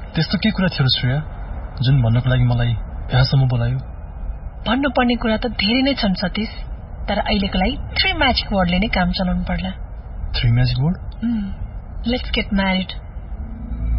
त्यस्तो के कुरा थियो श्रेया जुन भन्नको लागि मलाई यहाँसम्म बोलायो? भन्नुपर्ने कुरा त धेरै नै छन् सतीश, तर अहिलेको लागि 3 म्याजिक वर्डले नै काम चलाउनु पर्ला। 3 magic word? Let's get married.